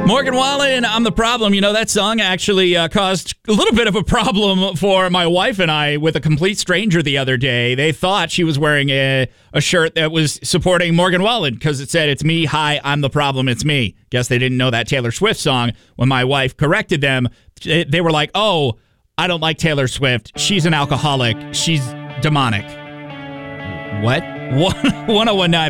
Morgan Wallen, I'm the Problem. You know, that song actually caused a little bit of a problem for my wife and I with a complete stranger the other day. They thought she was wearing a shirt that was supporting Morgan Wallen because it said, "It's me, hi, I'm the problem, it's me." Guess they didn't know that Taylor Swift song. When my wife corrected them, they were like, "Oh, I don't like Taylor Swift. She's an alcoholic. She's demonic." What? 1019